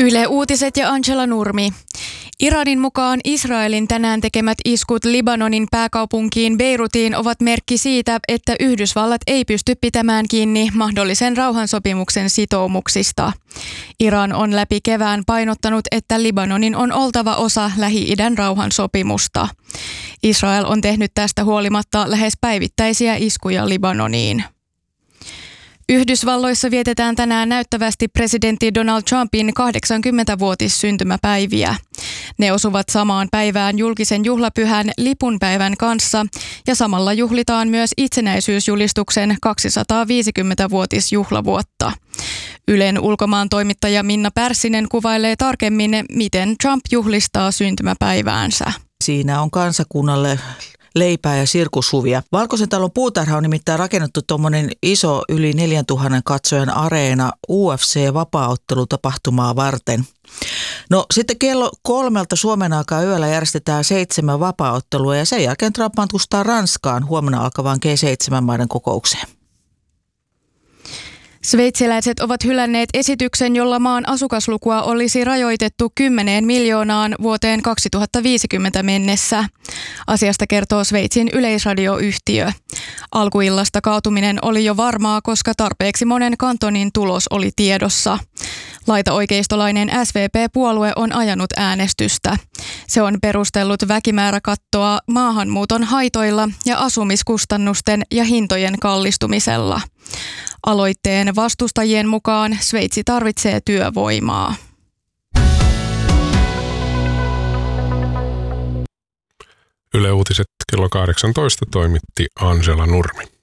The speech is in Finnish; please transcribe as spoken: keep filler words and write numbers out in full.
Yle Uutiset ja Angela Nurmi. Iranin mukaan Israelin tänään tekemät iskut Libanonin pääkaupunkiin Beirutiin ovat merkki siitä, että Yhdysvallat ei pysty pitämään kiinni mahdollisen rauhansopimuksen sitoumuksista. Iran on läpi kevään painottanut, että Libanonin on oltava osa Lähi-idän rauhansopimusta. Israel on tehnyt tästä huolimatta lähes päivittäisiä iskuja Libanoniin. Yhdysvalloissa vietetään tänään näyttävästi presidentti Donald Trumpin kahdeksankymmentävuotissyntymäpäiviä. Ne osuvat samaan päivään julkisen juhlapyhän lipunpäivän kanssa ja samalla juhlitaan myös itsenäisyysjulistuksen kaksisataaviisikymmentävuotisjuhlavuotta. Ylen ulkomaan toimittaja Minna Pärssinen kuvailee tarkemmin, miten Trump juhlistaa syntymäpäiväänsä. Siinä on kansakunnalle leipää ja sirkushuvia. Valkoisen talon puutarha on nimittäin rakennettu tuommoinen iso yli neljäntuhannen katsojan areena U F C-vapaaottelutapahtumaa varten. No sitten kello kolmelta Suomen aikaa yöllä järjestetään seitsemän vapaaottelua ja sen jälkeen Trump matkustaa Ranskaan huomenna alkavaan G seitsemän maiden kokoukseen. Sveitsiläiset ovat hylänneet esityksen, jolla maan asukaslukua olisi rajoitettu kymmeneen miljoonaan vuoteen kaksituhattaviisikymmentä mennessä. Asiasta kertoo Sveitsin yleisradioyhtiö. Alkuillasta kaatuminen oli jo varmaa, koska tarpeeksi monen kantonin tulos oli tiedossa. Laitaoikeistolainen S V P-puolue on ajanut äänestystä. Se on perustellut väkimääräkattoa maahanmuuton haitoilla ja asumiskustannusten ja hintojen kallistumisella. Aloitteen vastustajien mukaan Sveitsi tarvitsee työvoimaa. Yle Uutiset kello kahdeksantoista toimitti Angela Nurmi.